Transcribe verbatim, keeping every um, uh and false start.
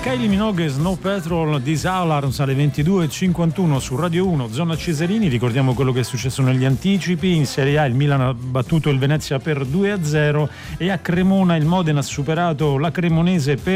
Kylie Minogue, Snow Patrol, These Alarms alle ventidue e cinquantuno su Radio uno, zona Cesarini. Ricordiamo quello che è successo negli anticipi. In Serie A il Milan ha battuto il Venezia per due a zero e a Cremona il Modena ha superato la Cremonese per